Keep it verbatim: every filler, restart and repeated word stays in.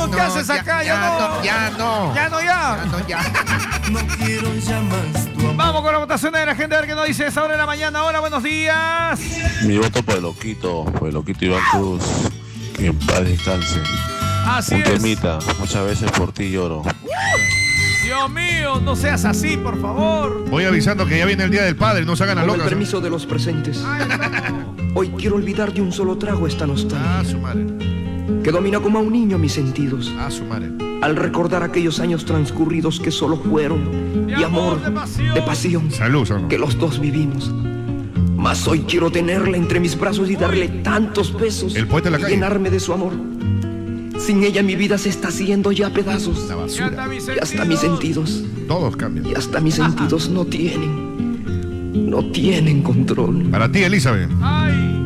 no, ¿qué haces ya, acá? Ya, ya no. no, ya no. Ya no, ya. Ya no, ya. No quiero ya más tu amor. Vamos con la votación de la gente a ver qué nos dice esa hora de la mañana. Hola, buenos días. Mi voto por el loquito, por el loquito Iván Cruz. Que en paz descanse. Así Un es. temita, muchas veces por ti lloro. Dios mío, no seas así, por favor. Voy avisando que ya viene el Día del Padre, no se hagan a Con el locas. permiso de los presentes, Ay, no. hoy quiero olvidar de un solo trago esta nostalgia Ah, su madre. que domina como a un niño mis sentidos. Ah, su madre. Al recordar aquellos años transcurridos que solo fueron de amor, de pasión. de pasión, Salud, son. que los dos vivimos. Mas hoy quiero tenerla entre mis brazos y darle tantos besos El poeta de la y calle. llenarme de su amor. Sin ella mi vida se está haciendo ya pedazos. La Y hasta basura. mis Y hasta mis sentidos. sentidos, Todos cambian. y hasta mis sentidos no tienen, no tienen control. Para ti, Elizabeth. Ay,